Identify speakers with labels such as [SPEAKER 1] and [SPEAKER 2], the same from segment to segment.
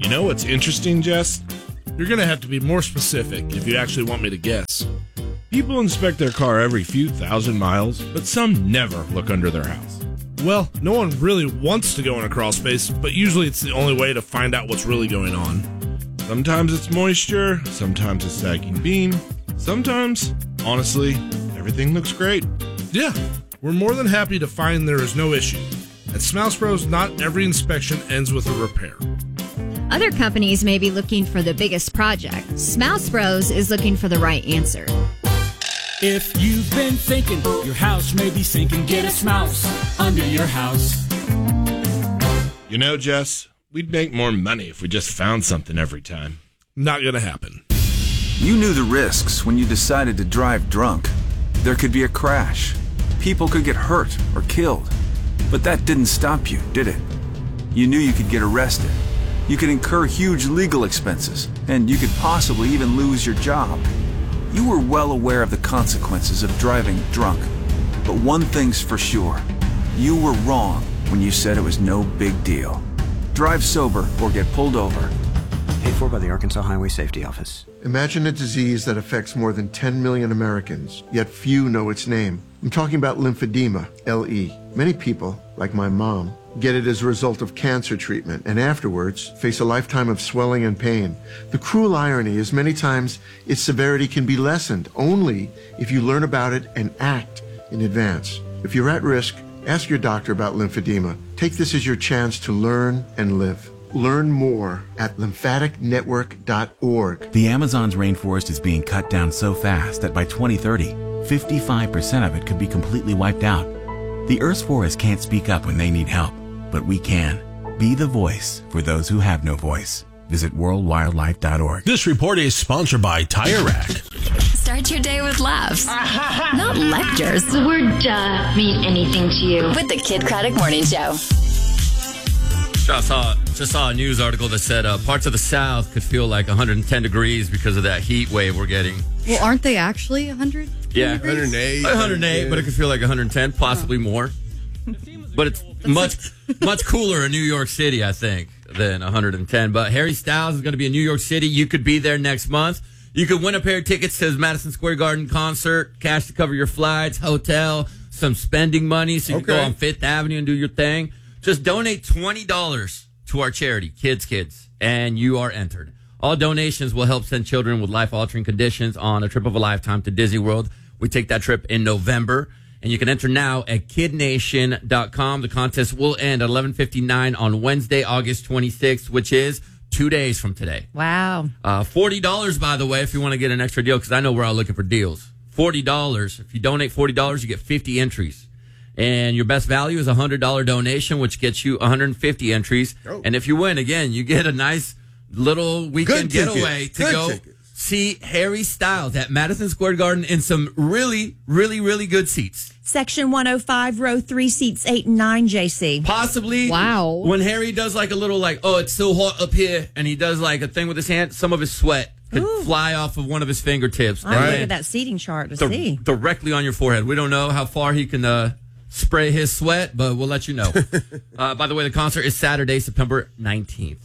[SPEAKER 1] You know what's interesting, Jess?
[SPEAKER 2] You're going to have to be more specific if you actually want me to guess.
[SPEAKER 1] People inspect their car every few thousand miles, but some never look under their house.
[SPEAKER 2] Well, no one really wants to go in a crawl space, but usually it's the only way to find out what's really going on.
[SPEAKER 1] Sometimes it's moisture, sometimes it's sagging beam, sometimes, honestly, everything looks great.
[SPEAKER 2] Yeah, we're more than happy to find there is no issue. At Smouse Bros, not every inspection ends with a repair.
[SPEAKER 3] Other companies may be looking for the biggest project. Smouse Bros is looking for the right answer.
[SPEAKER 4] If you've been thinking your house may be sinking, get a Smouse under your house.
[SPEAKER 1] You know, Jess, we'd make more money if we just found something every time.
[SPEAKER 2] Not gonna happen.
[SPEAKER 5] You knew the risks when you decided to drive drunk. There could be a crash. People could get hurt or killed. But that didn't stop you, did it? You knew you could get arrested. You could incur huge legal expenses, and you could possibly even lose your job. You were well aware of the consequences of driving drunk. But one thing's for sure. You were wrong when you said it was no big deal. Drive sober or get pulled over.
[SPEAKER 6] Paid for by the Arkansas Highway Safety Office.
[SPEAKER 7] Imagine a disease that affects more than 10 million Americans, yet few know its name. I'm talking about lymphedema, LE. Many people, like my mom, get it as a result of cancer treatment and afterwards face a lifetime of swelling and pain. The cruel irony is many times its severity can be lessened only if you learn about it and act in advance. If you're at risk, ask your doctor about lymphedema. Take this as your chance to learn and live. Learn more at lymphaticnetwork.org.
[SPEAKER 8] The Amazon's rainforest is being cut down so fast that by 2030, 55% of it could be completely wiped out. The Earth's forests can't speak up when they need help, but we can. Be the voice for those who have no voice. Visit worldwildlife.org.
[SPEAKER 9] This report is sponsored by Tire Rack.
[SPEAKER 10] Start your day with laughs, not lectures.
[SPEAKER 11] The word mean anything to you?
[SPEAKER 10] With the Kid Craddock Morning Show.
[SPEAKER 12] Just saw a news article that said parts of the South could feel like 110 degrees because of that heat wave we're getting.
[SPEAKER 13] Well, aren't they actually 100?
[SPEAKER 12] Yeah,
[SPEAKER 1] 108.
[SPEAKER 12] 108, but it could feel like 110, possibly more. But it's much cooler in New York City, I think, than 110. But Harry Styles is going to be in New York City. You could be there next month. You could win a pair of tickets to his Madison Square Garden concert, cash to cover your flights, hotel, some spending money so you can go on Fifth Avenue and do your thing. Just donate $20 to our charity, Kids, and you are entered. All donations will help send children with life-altering conditions on a trip of a lifetime to Disney World. We take that trip in November, and you can enter now at kidnation.com. The contest will end at 11:59 on Wednesday, August 26th, which is 2 days from today.
[SPEAKER 13] Wow.
[SPEAKER 12] $40, by the way, if you want to get an extra deal, because I know we're all looking for deals. $40. If you donate $40, you get 50 entries. And your best value is a $100 donation, which gets you 150 entries. Oh. And if you win, again, you get a nice little weekend getaway to go see Harry Styles at Madison Square Garden in some really, really, really good seats.
[SPEAKER 14] Section 105, row 3, seats 8 and 9, JC.
[SPEAKER 12] Possibly.
[SPEAKER 13] Wow.
[SPEAKER 12] When Harry does like a little it's so hot up here, and he does like a thing with his hand, some of his sweat could fly off of one of his fingertips.
[SPEAKER 14] I'm looking at that seating chart to see.
[SPEAKER 12] Directly on your forehead. We don't know how far he can spray his sweat, but we'll let you know. By the way, the concert is Saturday, September 19th.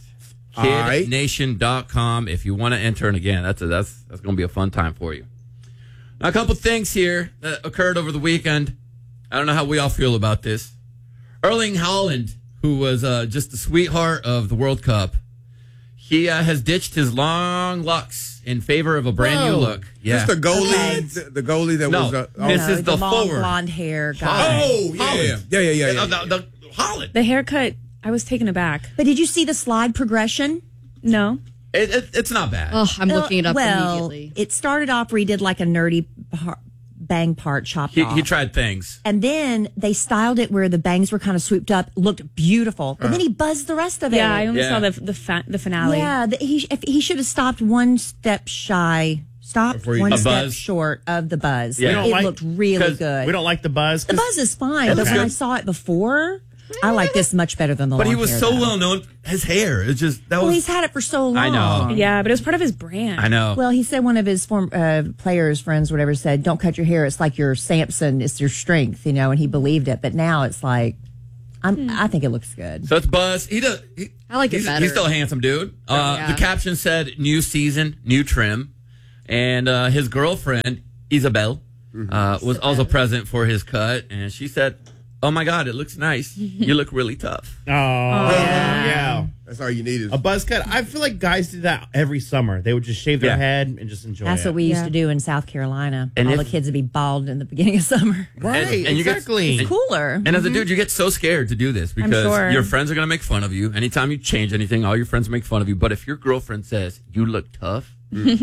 [SPEAKER 12] KidNation.com if you want to enter. And again, that's going to be a fun time for you. Now, a couple things here that occurred over the weekend. I don't know how we all feel about this. Erling Haaland, who was just the sweetheart of the World Cup, he has ditched his long locks in favor of a brand new look.
[SPEAKER 15] Yeah. Just the goalie, the goalie that was...
[SPEAKER 12] this is the
[SPEAKER 14] long
[SPEAKER 12] forward.
[SPEAKER 14] Blonde hair guy.
[SPEAKER 15] Oh, yeah.
[SPEAKER 12] The Haaland.
[SPEAKER 16] The haircut, I was taken aback.
[SPEAKER 14] But did you see the slide progression?
[SPEAKER 16] No.
[SPEAKER 12] It's not bad.
[SPEAKER 13] Oh, I'm looking it up immediately.
[SPEAKER 14] It started off where he did like a nerdy bang part chopped off.
[SPEAKER 12] He tried things.
[SPEAKER 14] And then they styled it where the bangs were kind of swooped up, looked beautiful. And then he buzzed the rest of it.
[SPEAKER 16] Yeah, I only saw the finale.
[SPEAKER 14] Yeah, he should have stopped one step shy. Stopped one step short of the buzz.
[SPEAKER 12] Yeah.
[SPEAKER 14] It looked really good.
[SPEAKER 17] We don't like the buzz.
[SPEAKER 14] The buzz is fine, but when I saw it before, I like this much better than the long hair.
[SPEAKER 12] But he was so well known. His hair, it's just
[SPEAKER 14] he's had it for so long.
[SPEAKER 12] I know.
[SPEAKER 16] Yeah, but it was part of his brand.
[SPEAKER 12] I know.
[SPEAKER 14] Well, he said one of his players, friends, whatever, said, "Don't cut your hair. It's like your Samson. It's your strength," and he believed it. But now it's like, I think it looks good.
[SPEAKER 12] So it's Buzz.
[SPEAKER 3] I like it better.
[SPEAKER 12] He's still a handsome dude. The caption said, "New season, new trim," and his girlfriend Isabel was also present for his cut, and she said, "Oh my God, it looks nice. You look really tough."
[SPEAKER 17] Oh, yeah.
[SPEAKER 15] That's all you need is
[SPEAKER 17] a buzz cut. I feel like guys do that every summer. They would just shave their head and just enjoy
[SPEAKER 14] That's
[SPEAKER 17] it.
[SPEAKER 14] what we used to do in South Carolina.
[SPEAKER 12] And
[SPEAKER 14] all the kids would be bald in the beginning of summer.
[SPEAKER 17] Right,
[SPEAKER 12] and
[SPEAKER 17] exactly.
[SPEAKER 14] It's cooler.
[SPEAKER 12] And as a dude, you get so scared to do this because
[SPEAKER 16] sure.
[SPEAKER 12] your friends are going to make fun of you. Anytime you change anything, all your friends make fun of you. But if your girlfriend says, "You look tough,"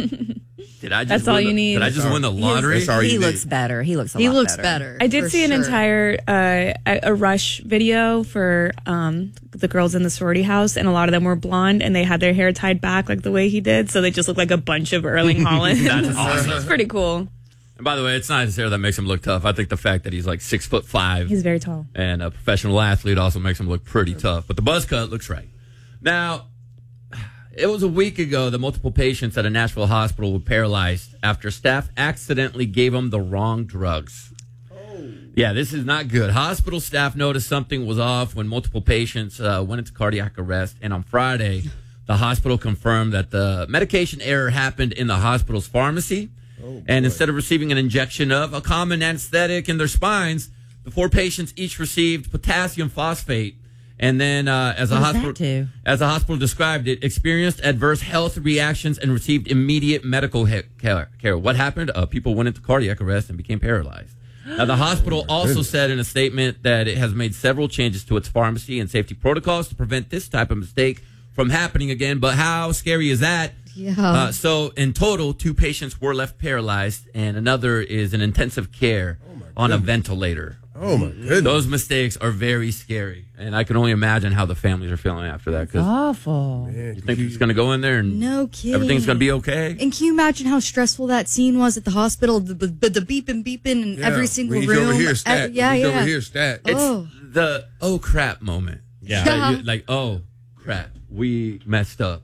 [SPEAKER 12] did I just
[SPEAKER 16] That's all you need.
[SPEAKER 12] Did I just win the lottery?
[SPEAKER 14] He looks better. He looks a lot better.
[SPEAKER 16] I did see an entire a Rush video for the girls in the sorority house, and a lot of them were blonde, and they had their hair tied back like the way he did, so they just look like a bunch of Erling Haaland.
[SPEAKER 12] That's awesome.
[SPEAKER 16] It's pretty cool.
[SPEAKER 12] And by the way, it's not his hair that makes him look tough. I think the fact that he's like 6'5"
[SPEAKER 16] He's very tall
[SPEAKER 12] and a professional athlete also makes him look pretty tough. But the buzz cut looks right. Now, it was a week ago that multiple patients at a Nashville hospital were paralyzed after staff accidentally gave them the wrong drugs. Yeah, this is not good. Hospital staff noticed something was off when multiple patients went into cardiac arrest. And on Friday, the hospital confirmed that the medication error happened in the hospital's pharmacy. And instead of receiving an injection of a common anesthetic in their spines, the 4 patients each received potassium phosphate. And then, as the hospital described it, experienced adverse health reactions and received immediate medical care. What happened? People went into cardiac arrest and became paralyzed. Now, the hospital also said in a statement that it has made several changes to its pharmacy and safety protocols to prevent this type of mistake from happening again. But how scary is that?
[SPEAKER 3] Yeah.
[SPEAKER 12] So, in total, 2 patients were left paralyzed, and another is in intensive care on a ventilator.
[SPEAKER 15] Oh, my goodness.
[SPEAKER 12] Those mistakes are very scary, and I can only imagine how the families are feeling after that. Cause
[SPEAKER 14] awful.
[SPEAKER 12] You think he's going to go in there and
[SPEAKER 3] no kidding.
[SPEAKER 12] everything's going to be okay?
[SPEAKER 3] And can you imagine how stressful that scene was at the hospital? The beeping in every single room.
[SPEAKER 15] Over here, stat. Over here, stat.
[SPEAKER 12] It's the oh crap moment.
[SPEAKER 17] Yeah.
[SPEAKER 12] Like, oh crap, we messed up.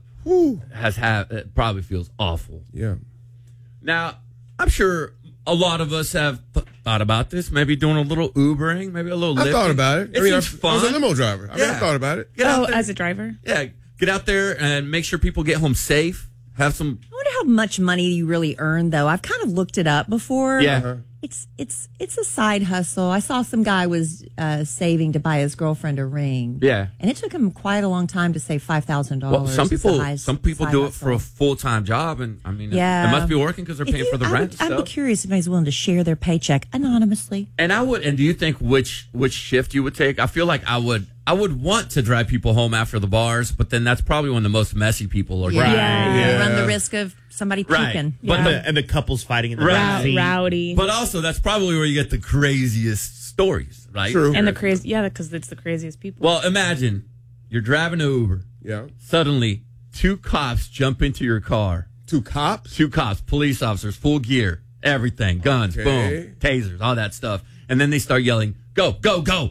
[SPEAKER 12] It probably feels awful.
[SPEAKER 15] Yeah.
[SPEAKER 12] Now, I'm sure a lot of us have thought about this. Maybe doing a little Ubering, maybe a little Lyft.
[SPEAKER 15] I thought about it.
[SPEAKER 12] It seems
[SPEAKER 15] I
[SPEAKER 12] fun.
[SPEAKER 15] was a limo driver. I thought about it.
[SPEAKER 16] As a driver?
[SPEAKER 12] Yeah. Get out there and make sure people get home safe. Have some.
[SPEAKER 14] I wonder how much money you really earn, though. I've kind of looked it up before.
[SPEAKER 12] Yeah.
[SPEAKER 14] It's a side hustle. I saw some guy was saving to buy his girlfriend a ring.
[SPEAKER 12] Yeah.
[SPEAKER 14] And it took him quite a long time to save $5,000.
[SPEAKER 12] Well, some people do it for a full-time job, and I mean, it must be working because they're paying for the rent.
[SPEAKER 14] I'd be curious if anybody's willing to share their paycheck anonymously.
[SPEAKER 12] And I would. And do you think which shift you would take? I feel like I would want to drive people home after the bars, but then that's probably when the most messy people are.
[SPEAKER 14] Right. Yeah. You run the risk of somebody puking.
[SPEAKER 12] But
[SPEAKER 17] and the couples fighting in the back seat.
[SPEAKER 16] Rowdy.
[SPEAKER 12] But also, that's probably where you get the craziest stories, right?
[SPEAKER 15] True.
[SPEAKER 16] And the crazy, because it's the craziest people.
[SPEAKER 12] Well, imagine you're driving an Uber.
[SPEAKER 15] Yeah.
[SPEAKER 12] Suddenly, 2 cops jump into your car.
[SPEAKER 15] 2 cops?
[SPEAKER 12] 2 cops, police officers, full gear, everything, guns, boom, tasers, all that stuff. And then they start yelling, "Go, go, go."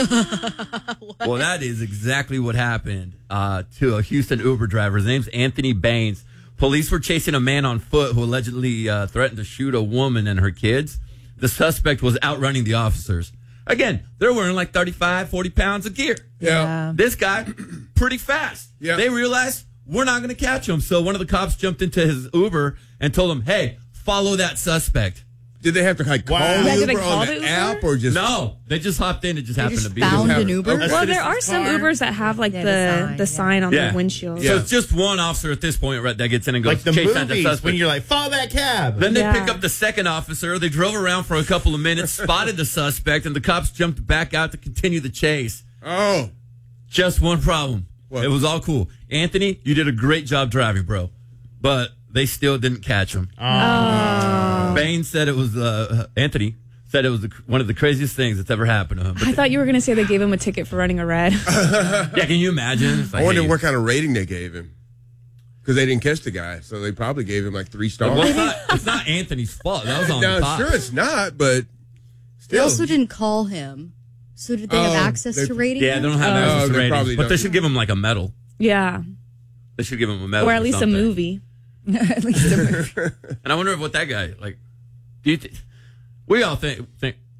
[SPEAKER 12] Well, that is exactly what happened to a Houston Uber driver. His name's Anthony Baines. Police were chasing a man on foot who allegedly threatened to shoot a woman and her kids. The suspect was outrunning the officers. Again, they're wearing like 35, 40 pounds of gear.
[SPEAKER 15] Yeah.
[SPEAKER 12] This guy, pretty fast.
[SPEAKER 15] Yeah.
[SPEAKER 12] They realized we're not going to catch him. So one of the cops jumped into his Uber and told him, "Hey, follow that suspect."
[SPEAKER 15] Did they have to call Uber on the app or just?
[SPEAKER 12] No, they just hopped in. It just happened to be.
[SPEAKER 3] Found an Uber.
[SPEAKER 16] Well, there are some Ubers that have like the sign on the windshield.
[SPEAKER 12] So it's just one officer at this point that gets in and goes,
[SPEAKER 17] Like the
[SPEAKER 12] chase down the
[SPEAKER 17] movies
[SPEAKER 12] suspect.
[SPEAKER 17] when you're like, follow that cab.
[SPEAKER 12] Then they pick up the second officer. They drove around for a couple of minutes, spotted the suspect, and the cops jumped back out to continue the chase.
[SPEAKER 15] Oh.
[SPEAKER 12] Just one problem.
[SPEAKER 15] What?
[SPEAKER 12] It was all cool. Anthony, you did a great job driving, bro. But they still didn't catch him. Baines said it was, Anthony said it was one of the craziest things that's ever happened to him. But
[SPEAKER 16] I thought you were going to say they gave him a ticket for running a red.
[SPEAKER 12] yeah, can you imagine? It's like,
[SPEAKER 15] I wonder
[SPEAKER 12] hey,
[SPEAKER 15] what kind of rating they gave him. Because they didn't catch the guy, so they probably gave him like 3 stars.
[SPEAKER 12] Well, it's not Anthony's fault. That was on the cops.
[SPEAKER 15] Sure it's not, but
[SPEAKER 3] They
[SPEAKER 15] still.
[SPEAKER 3] also didn't call him. So did they have access to rating?
[SPEAKER 12] Yeah, they don't have access to ratings. But they should give him like a medal.
[SPEAKER 16] Yeah.
[SPEAKER 12] They should give him a medal.
[SPEAKER 16] Or at least
[SPEAKER 12] something.
[SPEAKER 16] a movie.
[SPEAKER 14] At least a movie.
[SPEAKER 12] And I wonder what that guy, like, do you we all think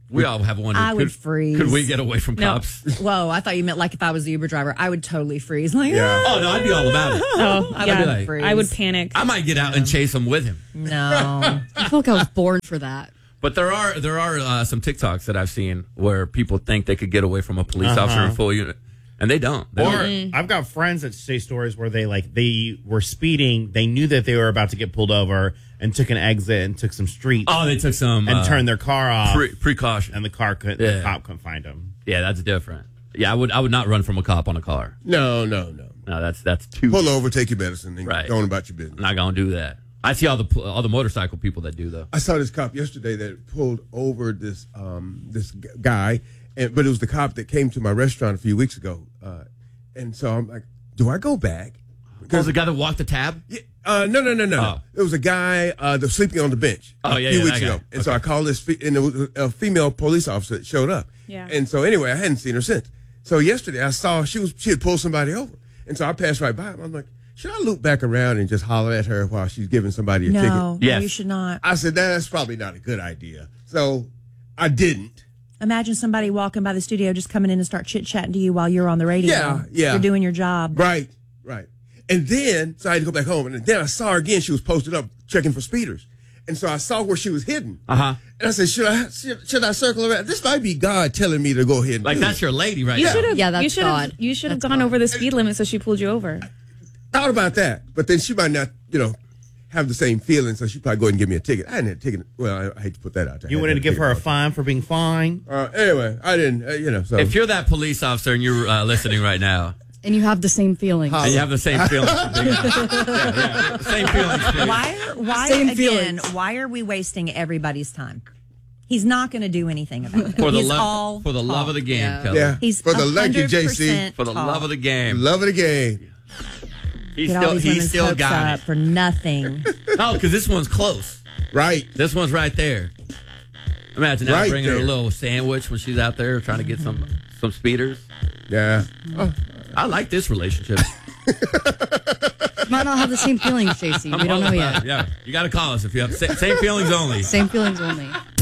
[SPEAKER 12] We all have wondered.
[SPEAKER 14] I would freeze.
[SPEAKER 12] Could we get away from cops?
[SPEAKER 13] Whoa, I thought you meant like if I was the Uber driver, I would totally freeze. Like,
[SPEAKER 12] Oh, no, I'd be all about it.
[SPEAKER 16] Oh,
[SPEAKER 12] I would be like,
[SPEAKER 16] I would panic.
[SPEAKER 12] I might get out and chase him with him.
[SPEAKER 13] No. I feel like I was born for that.
[SPEAKER 12] But there are some TikToks that I've seen where people think they could get away from a police officer in full unit, and they don't.
[SPEAKER 17] I've got friends that say stories where they were speeding, they knew that they were about to get pulled over, and took an exit and took some streets.
[SPEAKER 12] Oh, they took some
[SPEAKER 17] and turned their car off.
[SPEAKER 12] Precaution,
[SPEAKER 17] and the cop couldn't find them.
[SPEAKER 12] Yeah, that's different. Yeah, I would not run from a cop on a car.
[SPEAKER 15] No.
[SPEAKER 12] No, that's too.
[SPEAKER 15] Pull over, take your medicine, and go on about your business.
[SPEAKER 12] I'm not gonna do that. I see all the motorcycle people that do though.
[SPEAKER 15] I saw this cop yesterday that pulled over this guy, but it was the cop that came to my restaurant a few weeks ago, and so I'm like, do I go back?
[SPEAKER 12] Because the guy that walked the tab?
[SPEAKER 15] Yeah, no.
[SPEAKER 12] Oh.
[SPEAKER 15] It was a guy that was sleeping on the bench a few weeks ago, and so I called this, and it was a female police officer that showed up.
[SPEAKER 16] Yeah.
[SPEAKER 15] And so anyway, I hadn't seen her since. So yesterday I saw she had pulled somebody over, and so I passed right by him. I'm like, should I loop back around and just holler at her while she's giving somebody a ticket?
[SPEAKER 14] No, you should not.
[SPEAKER 15] I said, that's probably not a good idea. So I didn't.
[SPEAKER 14] Imagine somebody walking by the studio just coming in and start chit-chatting to you while you're on the radio.
[SPEAKER 15] Yeah.
[SPEAKER 14] You're doing your job.
[SPEAKER 15] Right. And then, so I had to go back home. And then I saw her again. She was posted up checking for speeders. And so I saw where she was hidden.
[SPEAKER 12] Uh-huh.
[SPEAKER 15] And I said, should I circle around? This might be God telling me to go ahead and
[SPEAKER 12] like,
[SPEAKER 15] do
[SPEAKER 12] that's
[SPEAKER 15] it.
[SPEAKER 12] your lady right
[SPEAKER 16] You
[SPEAKER 12] now.
[SPEAKER 16] That's God. You should have gone over the speed limit so she pulled you over.
[SPEAKER 15] Thought about that. But then she might not, have the same feeling, so she'd probably go ahead and give me a ticket. I hadn't had a ticket. Well, I hate to put that out there.
[SPEAKER 17] You wanted to give her a fine for being fine?
[SPEAKER 15] Anyway, I didn't, so.
[SPEAKER 12] If you're that police officer and you're listening right now.
[SPEAKER 13] And you have the same feelings.
[SPEAKER 12] And you have the same feelings. Same feelings.
[SPEAKER 14] Why are we wasting everybody's time? He's not going to do anything about it.
[SPEAKER 12] For the love of the game, Kelly.
[SPEAKER 15] Yeah.
[SPEAKER 14] He's
[SPEAKER 15] for the thank you, JC.
[SPEAKER 12] For the love of the game.
[SPEAKER 15] Love of the game.
[SPEAKER 12] He's still got it
[SPEAKER 14] for nothing.
[SPEAKER 12] Oh, because this one's close.
[SPEAKER 15] Right.
[SPEAKER 12] This one's right there. Imagine that bringing her a little sandwich when she's out there trying to get some speeders.
[SPEAKER 15] Yeah.
[SPEAKER 12] Oh, I like this relationship.
[SPEAKER 13] Might not have the same feelings, JC. We don't know yet.
[SPEAKER 12] Yeah, you got to call us if you have same feelings only.
[SPEAKER 13] Same feelings only.